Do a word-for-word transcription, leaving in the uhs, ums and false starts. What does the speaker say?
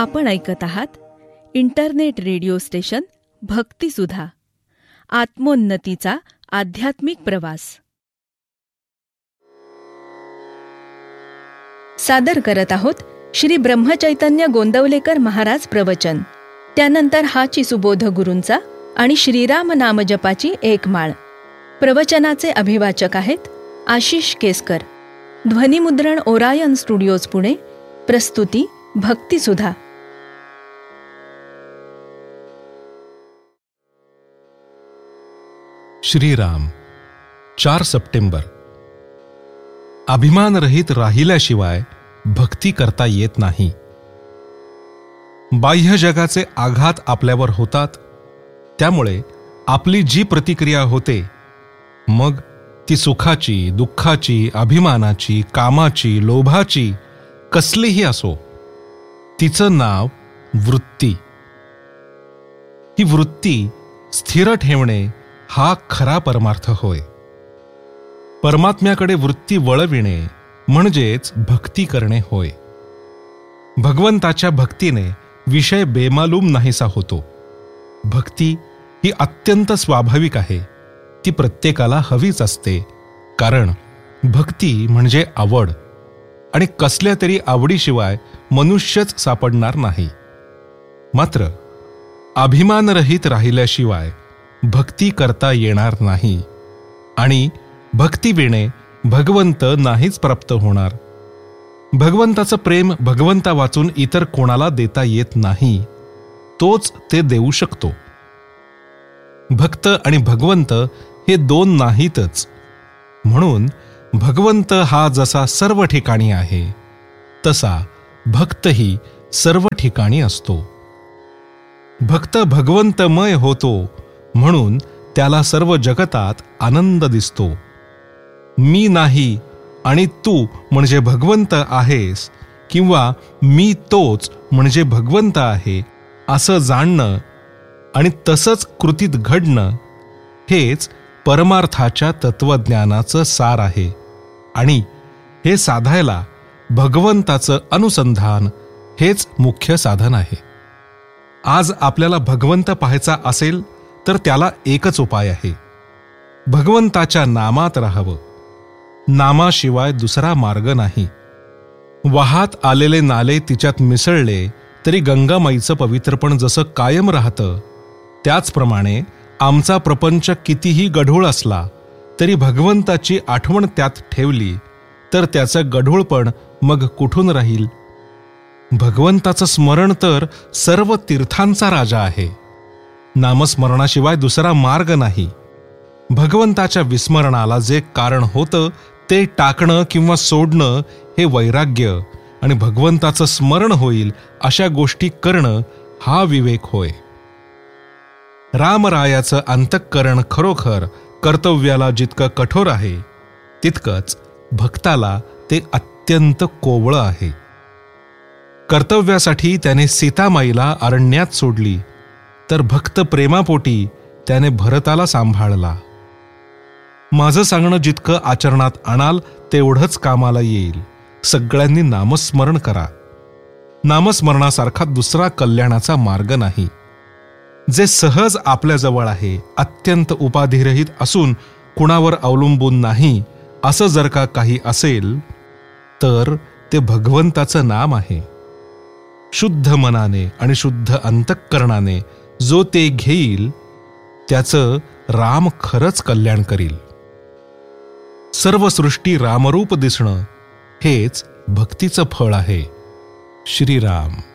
आपण ऐकत आहात इंटरनेट रेडिओ स्टेशन भक्तिसुधा, आत्मोन्नतीचा आध्यात्मिक प्रवास. सादर करत आहोत श्री ब्रह्मचैतन्य गोंदवलेकर महाराज प्रवचन. त्यानंतर हाची सुबोध गुरूंचा आणि श्रीराम नामजपाची एक माळ. प्रवचनाचे अभिवाचक आहेत आशिष केसकर. ध्वनिमुद्रण ओरायन स्टुडिओज पुणे. प्रस्तुती भक्तिसुधा. श्रीराम. चार सप्टेंबर. अभिमानरहित राहिल्याशिवाय भक्ती करता येत नाही. बाह्य जगाचे आघात आपल्यावर होतात, त्यामुळे आपली जी प्रतिक्रिया होते, मग ती सुखाची, दुःखाची, अभिमानाची, कामाची, लोभाची, कसलीही असो, तिचं नाव वृत्ती. ही वृत्ती स्थिर ठेवणे हा खरा परमार्थ होय. परमात्म्याकडे वृत्ती वळविणे म्हणजेच भक्ती करणे होय. भगवंताच्या भक्तीने विषय बेमालूम नाहीसा होतो. भक्ती ही अत्यंत स्वाभाविक आहे. ती प्रत्येकाला हवीच असते, कारण भक्ती म्हणजे आवड, आणि कसल्या तरी आवडीशिवाय मनुष्यच सापडणार नाही. मात्र अभिमानरहित राहिल्याशिवाय भक्ती करता येणार नाही, आणि भक्तीविणे भगवंत नाहीच प्राप्त होणार. भगवंताचं प्रेम भगवंता वाचून इतर कोणाला देता येत नाही, तोच ते देऊ शकतो. भक्त आणि भगवंत हे दोन नाहीतच. म्हणून भगवंत हा जसा सर्व ठिकाणी आहे, तसा भक्तही सर्व ठिकाणी असतो. भक्त भगवंतमय होतो, म्हणून त्याला सर्व जगतात आनंद दिसतो. मी नाही आणि तू म्हणजे भगवंत आहेस, किंवा मी तोच म्हणजे भगवंत आहे, असं जाणणं आणि तसंच कृतीत घडणं हेच परमार्थाच्या तत्वज्ञानाचं सार आहे. आणि हे साधायला भगवंताचं अनुसंधान हेच मुख्य साधन आहे. आज आपल्याला भगवंत पाहायचा असेल तर त्याला एकच उपाय आहे, भगवंताच्या नामात राहावं. नामाशिवाय दुसरा मार्ग नाही. वाहात आलेले नाले तिच्यात मिसळले तरी गंगामाईचं पवित्रपण जसं कायम राहतं, त्याचप्रमाणे आमचा प्रपंच कितीही गढूळ असला तरी भगवंताची आठवण त्यात ठेवली तर त्याचं गढूळपण मग कुठून राहील. भगवंताचं स्मरण तर सर्व तीर्थांचा राजा आहे. नामस्मरणाशिवाय दुसरा मार्ग नाही. भगवंताच्या विस्मरणाला जे कारण होतं ते टाकणं किंवा सोडणं हे वैराग्य, आणि भगवंताचं स्मरण होईल अशा गोष्टी करणं हा विवेक होय. रामरायाचं अंतःकरण खरोखर कर्तव्याला जितकं कठोर आहे, तितकंच भक्ताला ते अत्यंत कोवळं आहे. कर्तव्यासाठी त्याने सीतामाईला अरण्यात सोडली, तर भक्त प्रेमापोटी त्याने भरताला सांभाळला. माझं सांगणं जितकं आचरणात आणाल तेवढंच कामाला येईल. सगळ्यांनी नामस्मरण करा. नामस्मरणासारखा दुसरा कल्याणाचा मार्ग नाही. जे सहज आपल्याजवळ आहे, अत्यंत उपाधिरहित असून कुणावर अवलंबून नाही, असं जर का काही असेल तर ते भगवंताचं नाम आहे. शुद्ध मनाने आणि शुद्ध अंतःकरणाने जो ते घेईल, त्याचं राम खरंच कल्याण करील. सर्व सृष्टी रामरूप दिसणं हेच भक्तीचं फळ आहे. श्रीराम.